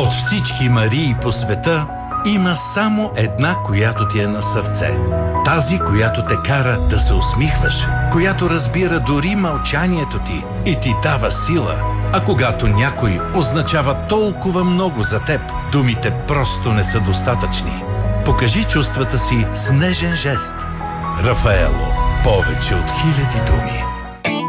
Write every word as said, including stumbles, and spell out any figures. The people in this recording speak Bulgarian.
От всички Марии по света има само една, която ти е на сърце. Тази, която те кара да се усмихваш, която разбира дори мълчанието ти и ти дава сила. А когато някой означава толкова много за теб, думите просто не са достатъчни. Покажи чувствата си с нежен жест. Рафаело. Повече от хиляди думи.